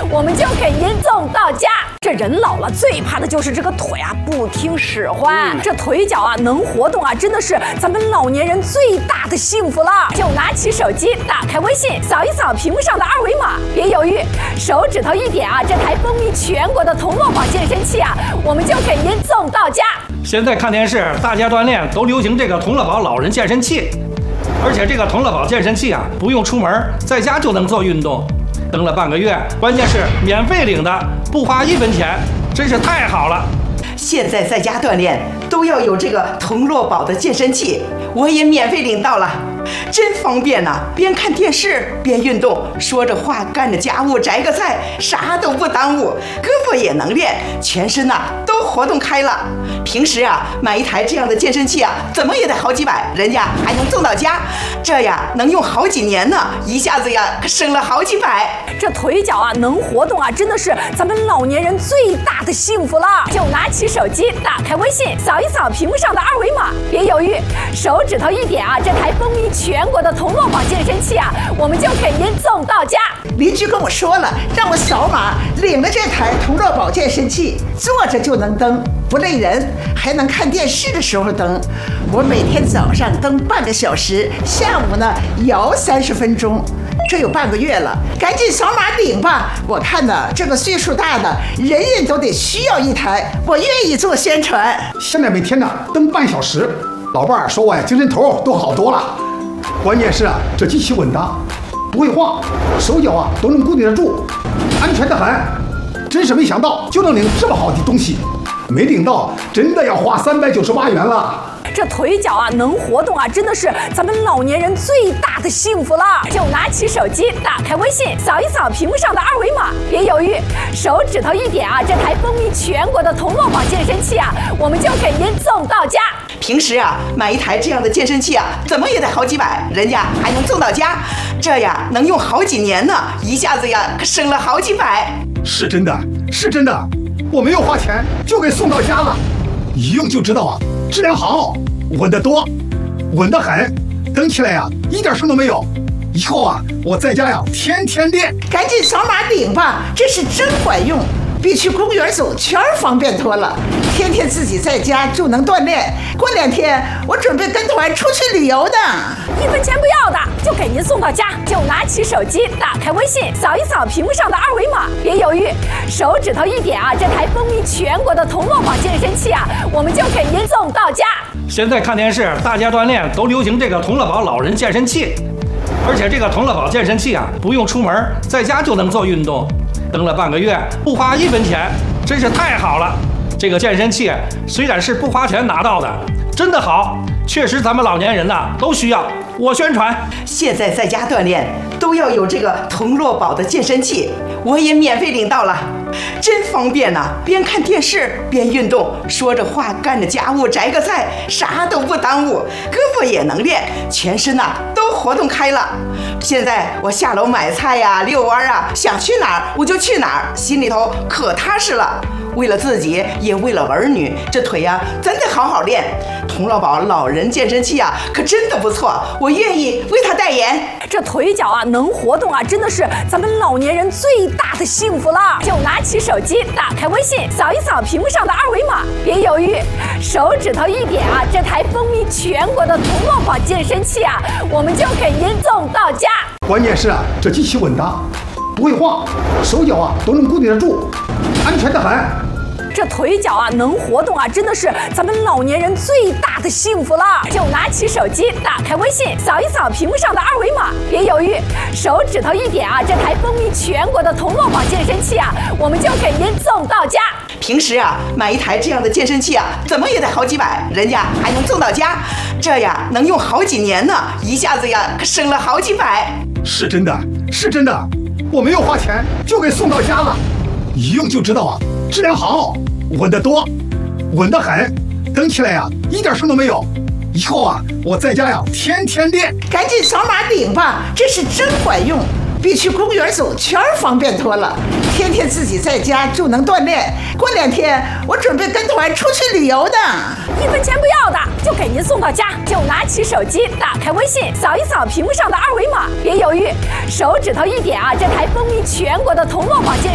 我们就给您送到家。这人老了最怕的就是这个腿啊不听使唤，这腿脚啊能活动啊，真的是咱们老年人最大的幸福了。就拿起手机，打开微信，扫一扫屏幕上的二维码，别犹豫，手指头一点啊，这台风靡全国的同乐宝健身器啊，我们就给您送到家。 现在看电视，大家锻炼都流行这个同乐宝老人健身器，而且这个同乐宝健身器啊，不用出门，在家就能做运动。登了半个月，关键是免费领的，不花1分钱，真是太好了。 现在在家锻炼都要有这个同乐宝的健身器，我也免费领到了，真方便呐！边看电视边运动，说着话干着家务，摘个菜，啥都不耽误，胳膊也能练，全身呐都活动开了。平时啊买一台这样的健身器啊，怎么也得好几百，人家还能送到家，这呀能用好几年呢，一下子呀可省了好几百。 这腿脚啊能活动啊，真的是咱们老年人最大的幸福了。就拿起手机，打开微信，扫一扫屏幕上的二维码，别犹豫，手指头一点啊，这台风靡全国的同乐宝健身器啊，我们就给您送到家。 邻居跟我说了，让我扫码领了这台同乐宝健身器，坐着就能蹬，不累人，还能看电视的时候蹬。我每天早上蹬半个小时，下午呢摇30分钟。这有半个月了，赶紧扫码领吧！我看呢，这个岁数大的人人都得需要一台，我愿意做宣传。 现在每天呢蹬半小时，老伴儿说我呀精神头都好多了。关键是啊，这机器稳当，不会晃，手脚啊都能固定得住，安全得很。真是没想到就能领这么好的东西，没领到真的要花398元了。 这腿脚啊能活动啊，真的是咱们老年人最大的幸福了。就拿起手机，打开微信，扫一扫屏幕上的二维码，别犹豫，手指头一点啊，这台风靡全国的同乐宝健身器啊，我们就给您送到家。 平时啊买一台这样的健身器啊，怎么也得好几百，人家还能送到家，这呀能用好几年呢，一下子呀可省了好几百。 是真的，是真的，我没有花钱就给送到家了，一用就知道啊，质量好，稳得多，稳得很，蹬起来呀一点声都没有。以后啊我在家呀天天练。 赶紧扫码领吧，这是真管用，比去公园走圈方便多了。天天自己在家就能锻炼，过2天我准备跟团出去旅游呢。 1分钱不要的，就给您送到家。就拿起手机，打开微信，扫一扫屏幕上的二维码，别犹豫，手指头一点啊，这台风靡全国的同乐宝健身器啊，我们就给您送到家。 现在看电视，大家锻炼都流行这个同乐宝老人健身器，而且这个同乐宝健身器啊，不用出门，在家就能做运动。登了半个月，不花1分钱，真是太好了。这个健身器虽然是不花钱拿到的，真的好，确实咱们老年人呐都需要。我宣传， 现在在家锻炼都要有这个同乐宝的健身器，我也免费领到了，真方便呐！边看电视边运动，说着话干着家务，摘个菜，啥都不耽误，胳膊也能练，全身呐都活动开了。现在我下楼买菜呀、遛弯啊，想去哪儿我就去哪儿，心里头可踏实了。为了自己，也为了儿女，这腿呀真得好好练。同乐宝老人健身器啊，可真的不错，我愿意为他代言。 这腿脚啊能活动啊，真的是咱们老年人最大的幸福了。就拿起手机，打开微信，扫一扫屏幕上的二维码，别犹豫，手指头一点啊，这台风靡全国的同乐宝健身器啊，我们就给您送到家。 关键是啊，这机器稳当，不会晃，手脚啊都能固定得住，安全得很。 这腿脚啊能活动啊，真的是咱们老年人最大的幸福了。就拿起手机，打开微信，扫一扫屏幕上的二维码，别犹豫，手指头一点啊，这台风靡全国的同乐宝健身器啊，我们就给您送到家。 平时啊买一台这样的健身器啊，怎么也得好几百，人家还能送到家，这呀能用好几年呢，一下子呀可省了好几百。 是真的，是真的，我没有花钱就给送到家了，一用就知道啊，质量好，稳得多，稳得很，蹬起来呀一点声都没有。以后啊我在家呀天天练。 赶紧扫码领吧，这是真管用，比去公园走圈方便多了。天天自己在家就能锻炼，过2天我准备跟团出去旅游呢。 1分钱不要的，就给您送到家。就拿起手机，打开微信，扫一扫屏幕上的二维码，别犹豫，手指头一点啊，这台风靡全国的同乐宝健